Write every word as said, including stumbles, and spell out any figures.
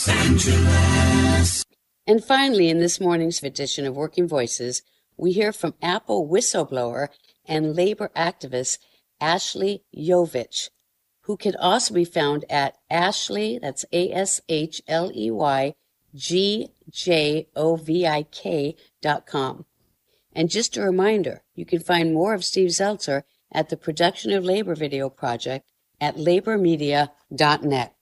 Angeles. And finally, in this morning's edition of Working Voices, we hear from Apple whistleblower and labor activist Ashley Jovich, who can also be found at Ashley, that's A S H L E Y, G J O V I K dot com. And just a reminder, you can find more of Steve Zeltzer at the Production of Labor video project at labor media dot net.